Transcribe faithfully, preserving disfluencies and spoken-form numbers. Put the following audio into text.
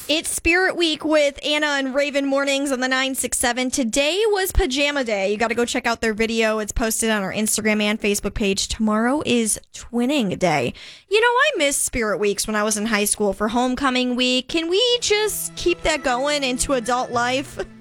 It's Spirit Week with Anna and Raven mornings on the nine six seven. Today was Pajama Day. You got to go check out their video. It's posted on our Instagram and Facebook page. Tomorrow is Twinning Day. You know, I miss Spirit Weeks when I was in high school for homecoming week. Can we just keep that going into adult life?